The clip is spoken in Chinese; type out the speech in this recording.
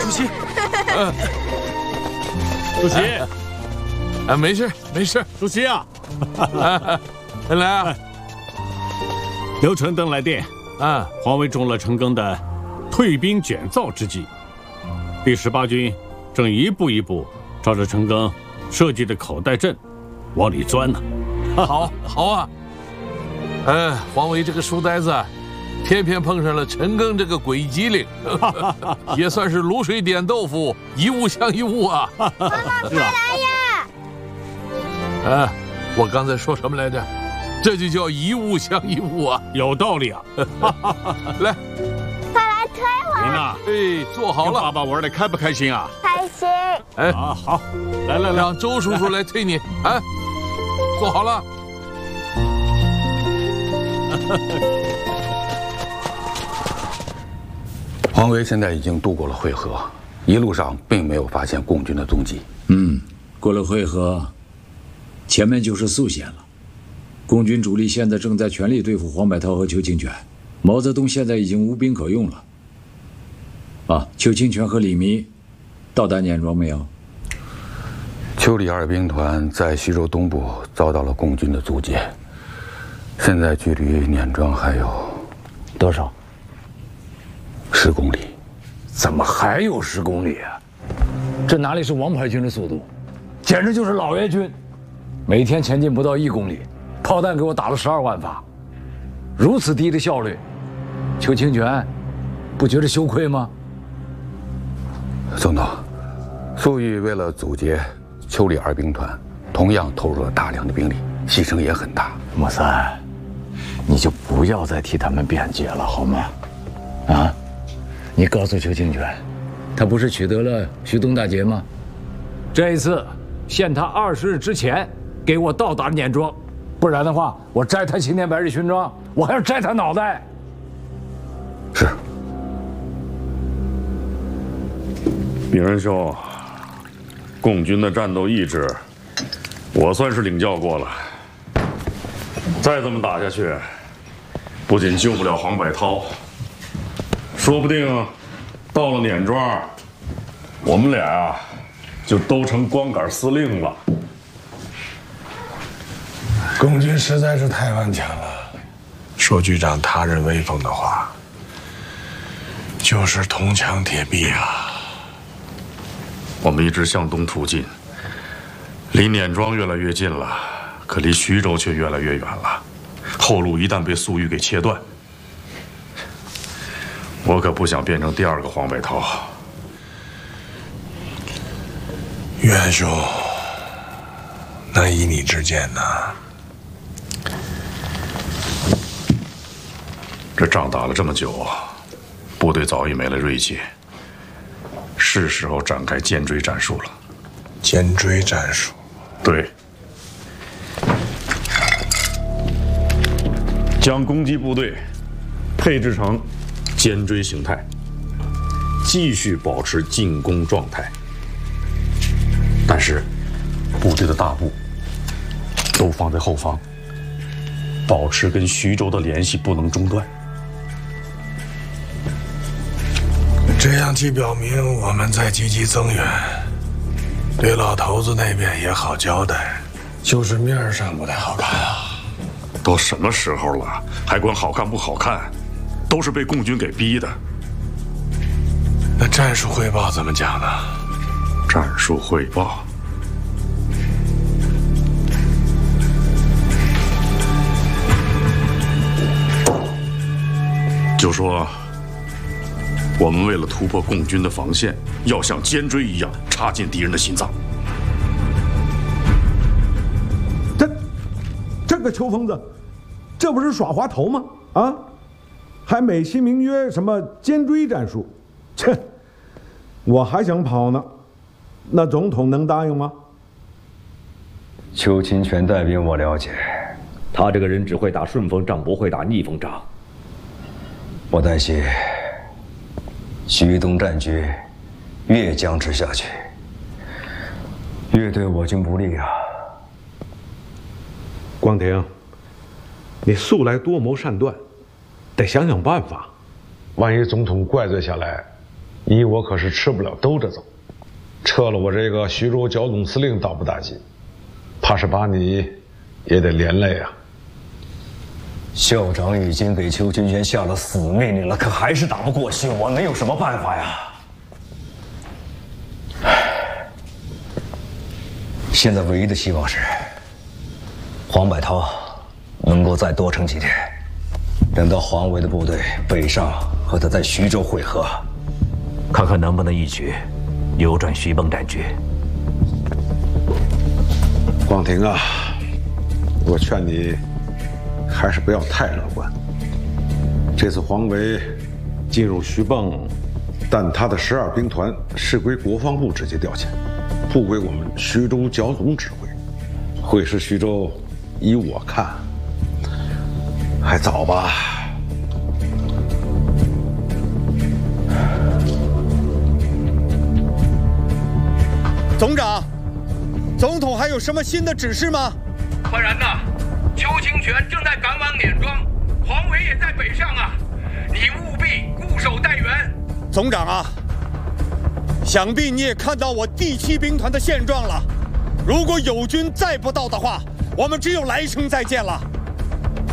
主席， 主席， 没事没事， 主席啊， 来啊， 刘纯登来电，皇位中了陈赓的退兵卷造之计，第18军正一步一步照着陈赓设计的口袋阵往里钻呢。 好啊，黄维这个书呆子，偏偏碰上了陈赓这个鬼机灵，也算是卤水点豆腐，一物降一物啊。 妈妈，快来呀！ 我刚才说什么来着？这就叫一物降一物啊， 有道理啊。 来， 快来推我！ 您呐， 坐好了。 爸爸玩的开不开心啊？ 开心。 好，来， 让周叔叔来推你。坐好了。 黄维现在已经渡过了会河，一路上并没有发现共军的踪迹。 过了会河，前面就是宿县了。共军主力现在正在全力对付黄百韬和邱清泉，毛泽东现在已经无兵可用了。邱清泉和李弥到达碾庄没有？ 邱李二兵团在徐州东部遭到了共军的阻截，现在距离碾庄还有多少 ？10公里。 怎么还有10公里啊？这哪里是王牌军的速度，简直就是老爷军，每天前进不到1公里，炮弹给我打了12万发，如此低的效率，邱清泉不觉得羞愧吗？ 总统，粟裕为了阻截邱李二兵团，同样投入了大量的兵力，牺牲也很大。 莫三，你就不要再替他们辩解了，好吗？你告诉邱清泉，他不是取得了徐东大捷吗？这一次限他20日之前给我到达碾庄，不然的话，我摘他青天白日勋章，我还要摘他脑袋。 是。 炳仁兄，共军的战斗意志，我算是领教过了。再这么打下去，不仅救不了黄百韬，说不定到了碾庄，我们俩就都成光杆司令了。 共军实在是太顽强了，说句长他人威风的话，就是铜墙铁壁啊。 我们一直向东突进，离碾庄越来越近了，可离徐州却越来越远了。后路一旦被粟裕给切断，我可不想变成第2个黄百韬。 袁兄，那依你之见呢？ 这仗打了这么久，部队早已没了锐气，是时候展开尖锥战术了。 尖锥战术？ 对，将攻击部队配置成尖锥形态，继续保持进攻状态。但是，部队的大部都放在后方，保持跟徐州的联系不能中断。 这样既表明我们在积极增援，对老头子那边也好交代，就是面上不太好看啊。 都什么时候了，还管好看不好看？都是被共军给逼的。 那战术汇报怎么讲呢？ 战术汇报。就说，我们为了突破共军的防线，要像尖锥一样插进敌人的心脏。 这个邱疯子，这不是耍滑头吗？还美其名曰什么尖锥战术？切，我还想跑呢，那总统能答应吗？ 邱清泉带兵我了解，他这个人只会打顺风仗，不会打逆风仗。我担心徐东战局越僵持下去，越对我军不利啊。 光庭，你素来多谋善断，得想想办法。万一总统怪罪下来， 你我可是吃不了兜着走，撤了我这个徐州剿总司令倒不打紧，怕是把你也得连累啊。 校长已经给邱清泉下了死命令了，可还是打不过去，我能有什么办法呀？现在唯一的希望是黄百韬能够再多撑几天，等到黄维的部队北上和他在徐州会合，看看能不能一举扭转徐蚌战局。 广庭啊，我劝你还是不要太乐观。这次黄维进入徐蚌，但他的12兵团是归国防部直接调遣，不归我们徐州剿总指挥。会师徐州，依我看还早吧。 总长，总统还有什么新的指示吗？ 不然呢？邱清泉正在赶往碾庄，黄维也在北上啊！你务必固守待援。 总长啊，想必你也看到我第7兵团的现状了。如果友军再不到的话，我们只有来生再见了。